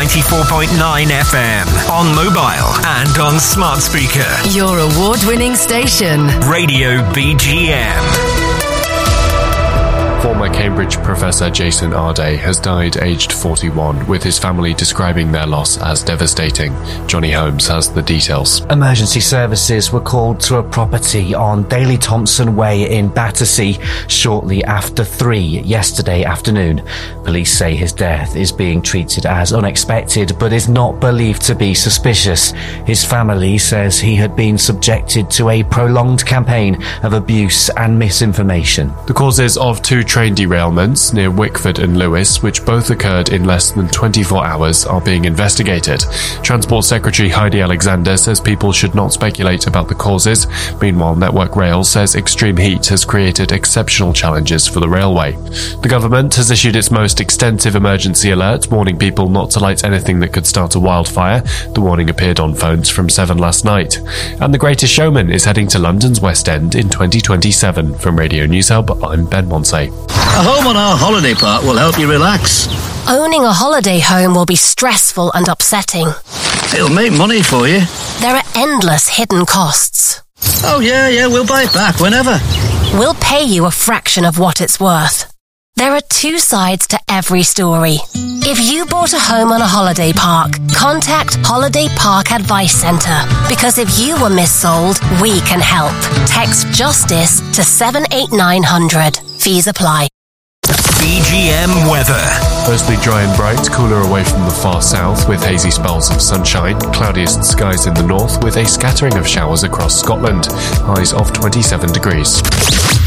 94.9 FM, on mobile and on smart speaker. Your award-winning station. Radio BGM. Former Cambridge professor Jason Arday has died aged 41, with his family describing their loss as devastating. Johnny Holmes has the details. Emergency services were called to a property on Daley Thompson Way in Battersea shortly after 3 yesterday afternoon. Police say his death is being treated as unexpected but is not believed to be suspicious. His family says he had been subjected to a prolonged campaign of abuse and misinformation. The causes of two train derailments near Wickford and Lewis, which both occurred in less than 24 hours, are being investigated. Transport Secretary Heidi Alexander says people should not speculate about the causes. Meanwhile, Network Rail says extreme heat has created exceptional challenges for the railway. The government has issued its most extensive emergency alert, warning people not to light anything that could start a wildfire. The warning appeared on phones from 7 last night. And The Greatest Showman is heading to London's West End in 2027. From Radio News Hub, I'm Ben Monsey. A home on our holiday park will help you relax. Owning a holiday home will be stressful and upsetting. It'll make money for you. There are endless hidden costs. Oh yeah, we'll buy it back whenever. We'll pay you a fraction of what it's worth. There are two sides to every story. If you bought a home on a holiday park, contact Holiday Park Advice Centre, because if you were missold, we can help. Text JUSTICE to 78900. Fees apply. BGM weather. Mostly dry and bright, cooler away from the far south with hazy spells of sunshine, cloudiest skies in the north with a scattering of showers across Scotland. Highs of 27 degrees.